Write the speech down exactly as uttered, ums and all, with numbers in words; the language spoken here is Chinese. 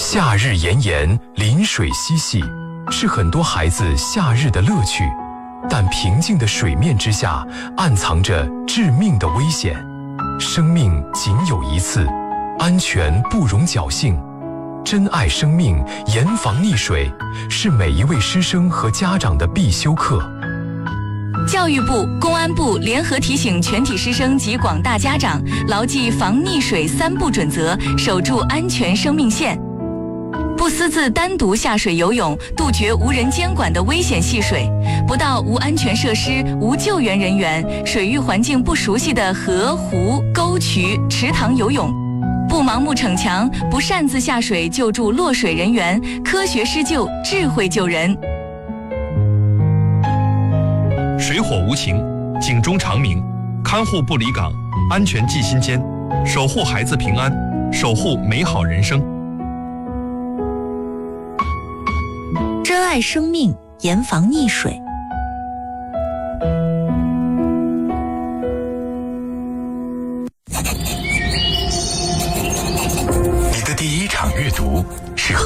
夏日炎炎，临水嬉戏，是很多孩子夏日的乐趣。但平静的水面之下，暗藏着致命的危险。生命仅有一次，安全不容侥幸。珍爱生命，严防溺水，是每一位师生和家长的必修课。 教育部、公安部联合提醒全体师生及广大家长，牢记防溺水三不准则，守住安全生命线。不私自单独下水游泳，杜绝无人监管的危险戏水；不到无安全设施、无救援人员、水域环境不熟悉的河、湖、沟渠、池塘游泳；不盲目逞强，不擅自下水救助落水人员，科学施救，智慧救人。 水火无情，警钟长鸣，看护不离岗，安全记心间，守护孩子平安，守护美好人生。 珍爱生命，严防溺水。 你的第一场阅读